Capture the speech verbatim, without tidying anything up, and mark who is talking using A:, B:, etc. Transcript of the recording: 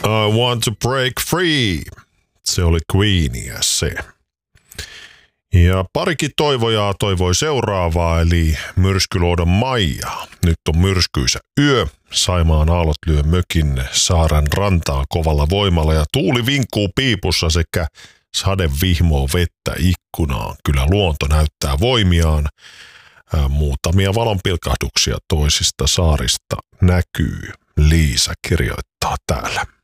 A: I want to break free. Se oli Queenia se. Ja parikin toivojaa toivoi seuraavaa, eli myrskyluodon Maija. Nyt on myrskyisä yö. Saimaan aallot lyö mökin saaren rantaa kovalla voimalla ja tuuli vinkkuu piipussa sekä sade vihmoo vettä ikkunaan. Kyllä luonto näyttää voimiaan. Muutamia valonpilkahduksia toisista saarista näkyy. Liisa kirjoittaa täällä.